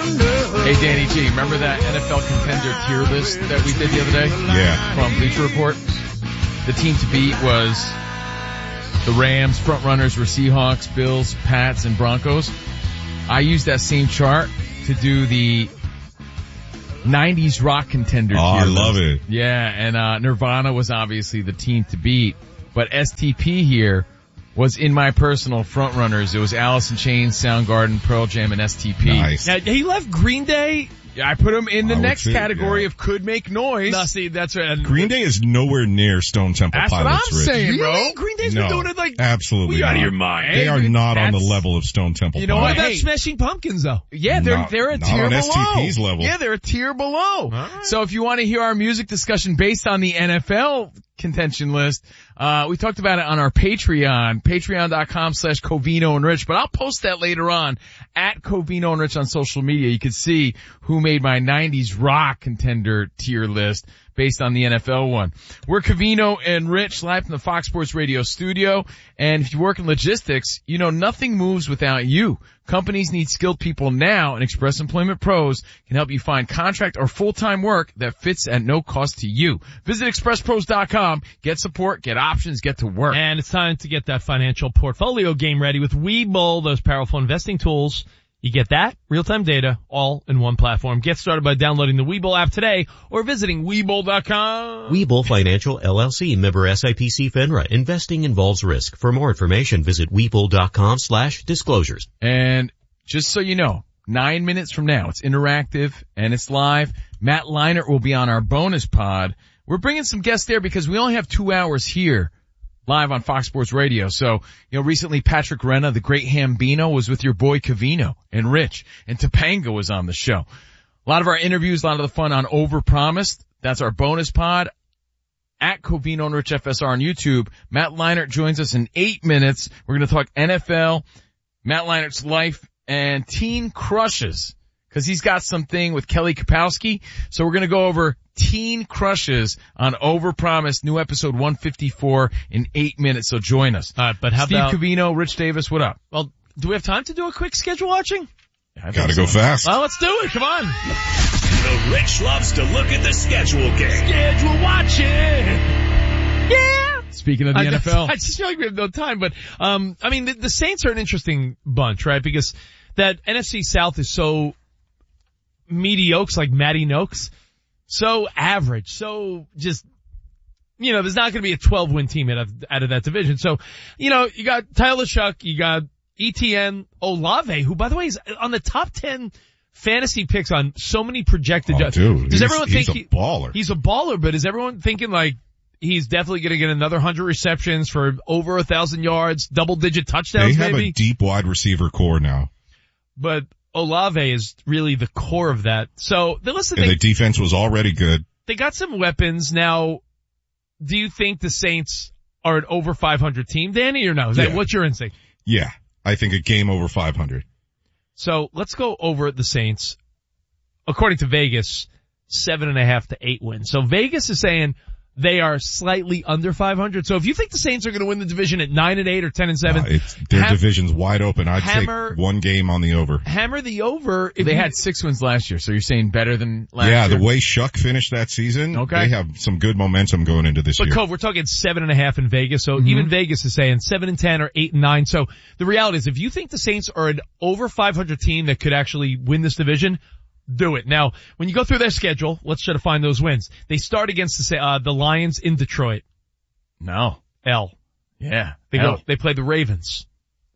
Hey, Danny G, remember that NFL contender tier list that we did the other day? Yeah. From Bleacher Report? The team to beat was the Rams. Front runners were Seahawks, Bills, Pats, and Broncos. I used that same chart to do the 90s rock contender tier I list. love it. Yeah, and Nirvana was obviously the team to beat. But STP here was in my personal front runners. It was Alice in Chains, Soundgarden, Pearl Jam, and STP. Nice. Now, he left Green Day. Yeah, I put him in the next say, category yeah. of could make noise. No, see, that's right. And Green Day is nowhere near Stone Temple That's what Pilots, I'm Rich. saying, bro. Really? Green Day's been doing it like, absolutely we out of not. your mind. They are not on the That's- level of Stone Temple You know Pilots. what about Hey. Smashing Pumpkins though? Yeah, they're a Not tier on below. STP's level. Yeah, they're a tier below. right. So if you want to hear our music discussion based on the NFL contention list, we talked about it on our Patreon, patreon.com/Covino and Rich, but I'll post that later on at Covino and Rich on social media. You can see who made my 90s rock contender tier list based on the NFL one. We're Covino and Rich live from the Fox Sports Radio studio. And if you work in logistics, you know nothing moves without you. Companies need skilled people now, and Express Employment Pros can help you find contract or full-time work that fits at no cost to you. Visit expresspros.com, get support, get options, get to work. And it's time to get that financial portfolio game ready with Webull, those powerful investing tools. You get that, real-time data, all in one platform. Get started by downloading the Webull app today or visiting Webull.com. Webull Financial LLC, member SIPC FINRA. Investing involves risk. For more information, visit Webull.com/disclosures. And just so you know, 9 minutes from now, it's interactive and it's live. Matt Leinart will be on our bonus pod. We're bringing some guests there because we only have 2 hours here live on Fox Sports Radio. So, recently Patrick Renna, the great Hambino, was with your boy Covino and Rich, and Topanga was on the show. A lot of our interviews, a lot of the fun on Overpromised. That's our bonus pod at Covino and Rich FSR on YouTube. Matt Leinart joins us in 8 minutes. We're going to talk NFL, Matt Leinart's life, and teen crushes, because he's got something with Kelly Kapowski. So we're going to go over teen crushes on Overpromised, new episode 154 in 8 minutes. So join us. All right, but how Steve about, Covino, Rich Davis, what up? well, do we have time to do a quick schedule watching? I think Gotta so. go fast. Well, let's do it. Come on. The Rich loves to look at the schedule game. Schedule watching. Yeah. Speaking of the NFL. I just feel like we have no time, but, the Saints are an interesting bunch, right? Because that NFC South is so mediocre, like Matty Noakes. So average, so just, there's not going to be a 12-win team out of that division. So, you got Tyler Shuck, you got ETN, Olave, who, by the way, is on the top 10 fantasy picks on so many projected. Dude, Does everyone think he's a baller. He's a baller, but is everyone thinking like he's definitely going to get another 100 receptions for over 1,000 yards, double-digit touchdowns, They have maybe? a deep wide receiver core now. But Olave is really the core of that. So, listen, And the defense was already good. they got some weapons. Now, do you think the Saints are an over 500 team, Danny, or no? Is that Yeah. what's your instinct? Yeah. I think a game over 500. So let's go over the Saints. According to Vegas, 7.5 to 8 wins. So Vegas is saying they are slightly under 500. So if you think the Saints are going to win the division at 9-8 or 10-7, Their division's wide open. I'd hammer- take one game on the over. hammer the over. If They you- had 6 wins last year, so you're saying better than last Yeah, year? the way Shuck finished that season, Okay. they have some good momentum going into this But year. Cove, we're talking 7.5 in Vegas. So even Vegas is saying 7-10 or 8-9. So the reality is if you think the Saints are an over 500 team that could actually win this division, do it. Now, when you go through their schedule, let's try to find those wins. They start against the Lions in Detroit. No. L. Yeah. They play the Ravens.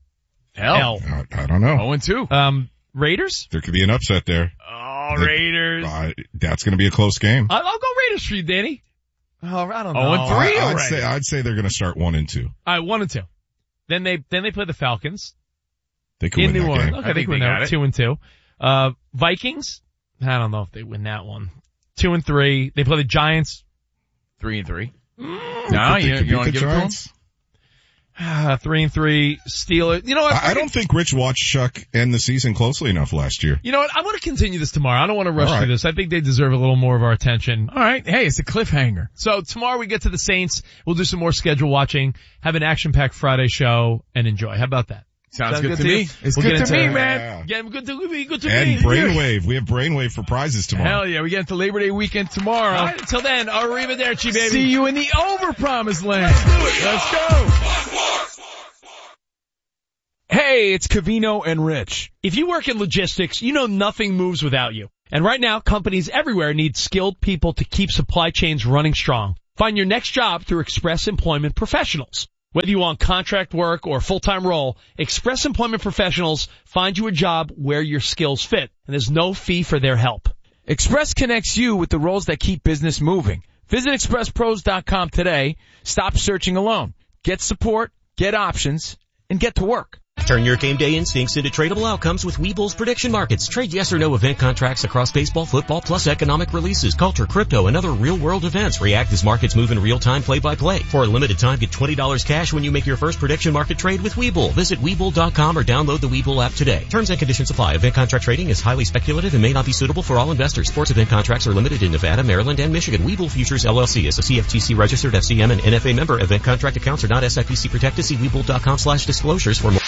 L. I don't know. 0-2. Raiders? There could be an upset there. Oh, Raiders. That's going to be a close game. I'll go Raiders for you, Danny. Oh, I don't know. 0-3 I'd say they're going to start 1-2. All right, 1-2. Then they play the Falcons They could in win New that Orleans. game. Okay, I they think win they that got it. 2-2. Vikings? I don't know if they win that one. 2-3. They play the Giants. 3-3. They No, could you beat want to the give it to them? Giants. 3-3. Steelers. You know what? I don't think Rich watched Shuck end the season closely enough last year. You know what? I want to continue this tomorrow. I don't want to rush All right. through this. I think they deserve a little more of our attention. All right. Hey, it's a cliffhanger. So tomorrow we get to the Saints. We'll do some more schedule watching, have an action-packed Friday show, and enjoy. How about that? Sounds good to me. It's good to me, man. Yeah, good to me. And Brainwave. We have Brainwave for prizes tomorrow. Hell yeah, we get into Labor Day weekend tomorrow. All right, until then, arrivederci, baby. See you in the overpromised land. Let's go. Hey, it's Covino and Rich. If you work in logistics, you know nothing moves without you. And right now, companies everywhere need skilled people to keep supply chains running strong. Find your next job through Express Employment Professionals. Whether you want contract work or full-time role, Express Employment Professionals find you a job where your skills fit, and there's no fee for their help. Express connects you with the roles that keep business moving. Visit expresspros.com today. Stop searching alone. Get support, get options, and get to work. Turn your game day instincts into tradable outcomes with Webull's prediction markets. Trade yes or no event contracts across baseball, football, plus economic releases, culture, crypto, and other real-world events. React as markets move in real time, play-by-play. For a limited time, get $20 cash when you make your first prediction market trade with Webull. Visit Webull.com or download the Webull app today. Terms and conditions apply. Event contract trading is highly speculative and may not be suitable for all investors. Sports event contracts are limited in Nevada, Maryland, and Michigan. Webull Futures LLC is a CFTC registered FCM and NFA member. Event contract accounts are not SIPC protected. See Webull.com/disclosures for more.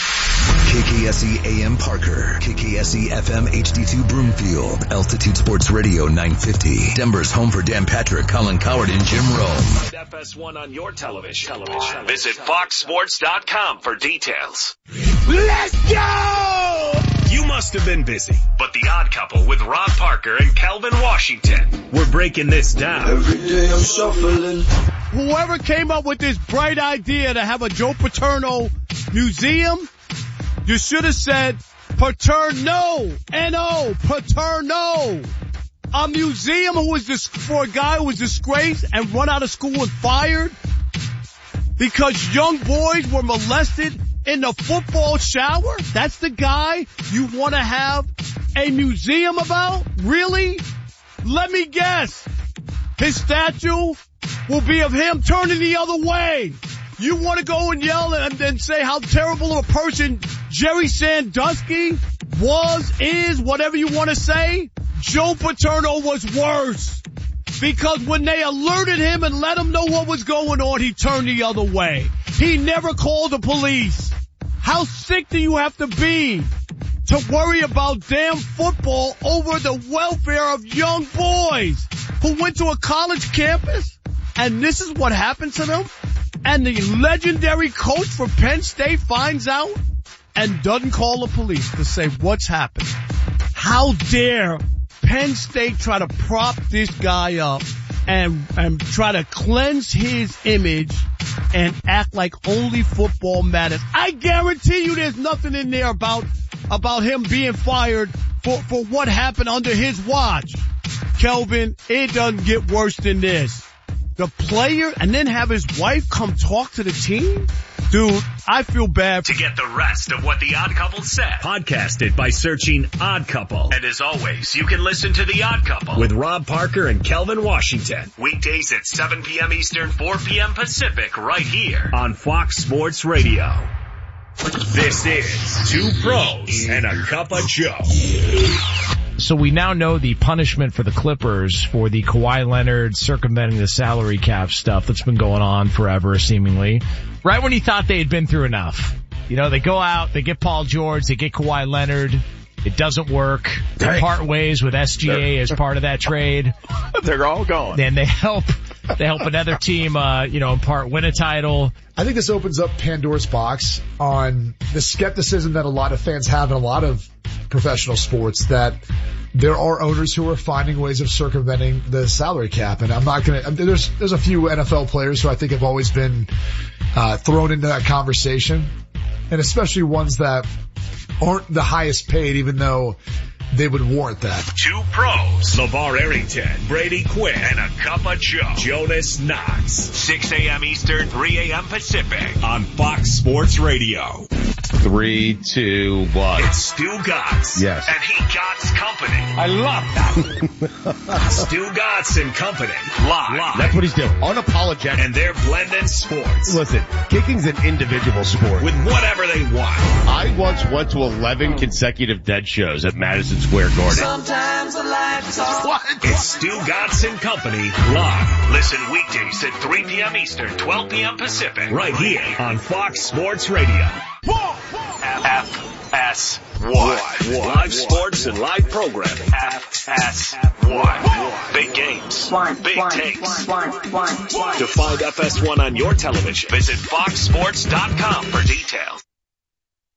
KKSE AM Parker, KKSE FM HD2 Broomfield, Altitude Sports Radio 950, Denver's home for Dan Patrick, Colin Coward, and Jim Rome. FS1 on your television. Visit foxsports.com for details. Let's go! You must have been busy, but The Odd Couple with Rob Parker and Calvin Washington. We're breaking this down. Every day I'm shuffling. Whoever came up with this bright idea to have a Joe Paterno museum, you should have said Paterno, N-O, Paterno. A museum for a guy who was disgraced and run out of school and fired because young boys were molested in the football shower? That's the guy you want to have a museum about? Really? Let me guess. His statue will be of him turning the other way. You want to go and yell and say how terrible of a person Jerry Sandusky is, whatever you want to say? Joe Paterno was worse. Because when they alerted him and let him know what was going on, he turned the other way. He never called the police. How sick do you have to be to worry about damn football over the welfare of young boys who went to a college campus? And this is what happened to them? And the legendary coach for Penn State finds out and doesn't call the police to say what's happened. How dare Penn State try to prop this guy up and try to cleanse his image and act like only football matters. I guarantee you there's nothing in there about him being fired for what happened under his watch. Kelvin, it doesn't get worse than this. The player and then have his wife come talk to the team? Dude, I feel bad. To get the rest of what The Odd Couple said, podcast it by searching Odd Couple. And as always, you can listen to The Odd Couple with Rob Parker and Kelvin Washington. Weekdays at 7 p.m. Eastern, 4 p.m. Pacific, right here on Fox Sports Radio. This is Two Pros and a Cup of Joe. So we now know the punishment for the Clippers for the Kawhi Leonard circumventing the salary cap stuff that's been going on forever, seemingly. Right when you thought they had been through enough. You know, they go out, they get Paul George, they get Kawhi Leonard. It doesn't work. They part ways with SGA as part of that trade. They're all gone. And they help another team, in part win a title. I think this opens up Pandora's box on the skepticism that a lot of fans have in a lot of professional sports, that there are owners who are finding ways of circumventing the salary cap. And I'm not there's a few NFL players who I think have always been, thrown into that conversation, and especially ones that aren't the highest paid, even though they would warrant that. Two Pros, LeVar Arrington, Brady Quinn, and a Cup of Joe, Jonas Knox. 6 a.m. Eastern, 3 a.m. Pacific on Fox Sports Radio. 3, 2, 1. It's Stu Gatz. Yes. And he Gatz Company. I love that. Stu Gatz and Company. Live. That's what he's doing. Unapologetic. And they're blending sports. Listen, kicking's an individual sport. With whatever they want. I once went to 11 consecutive Dead shows at Madison Square Garden. Sometimes I like What? It's Stu Gatz and Company live. Listen weekdays at 3 p.m. Eastern, 12 p.m. Pacific. Right here on Fox Sports Radio. FS1. Live sports and live programming. FS1. Big games. Big takes. To find FS1 on your television, visit foxsports.com for details.